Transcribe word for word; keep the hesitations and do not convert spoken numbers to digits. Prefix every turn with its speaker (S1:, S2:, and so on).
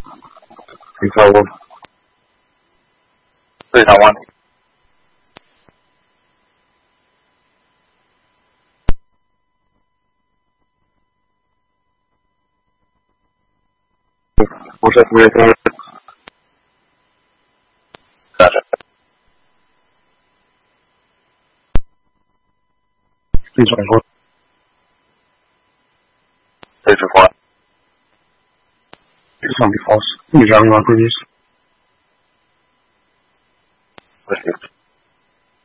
S1: Three four one. Three four one. Four seven three four. Gotcha. Three twenty four. Three two four. It's gonna be false. Can you driving on previous?